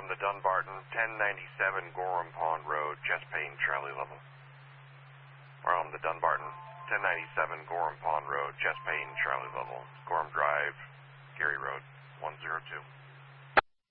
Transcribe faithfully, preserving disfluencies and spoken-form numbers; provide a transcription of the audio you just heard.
on the Dunbarton, ten ninety-seven Gorham Pond Road, Jess Payne, Charlie level. We're on the Dunbarton, ten ninety-seven Gorham Pond Road, Jess Payne, Charlie level. Gorham Drive, Gary Road, one zero two.